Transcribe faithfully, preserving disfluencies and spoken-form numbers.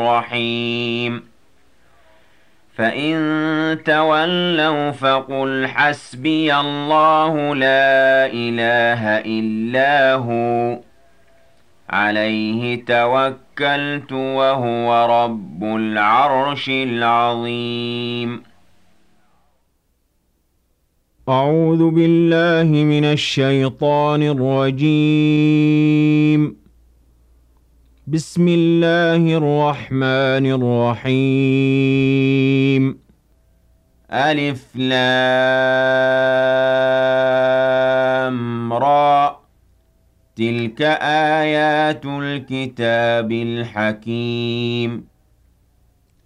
الرحيم فإن تولوا فقل حسبي الله لا إله إلا هو عليه توكلت وهو رب العرش العظيم. أعوذ بالله من الشيطان الرجيم. بسم الله الرحمن الرحيم. ألف لام را تلك آيات الكتاب الحكيم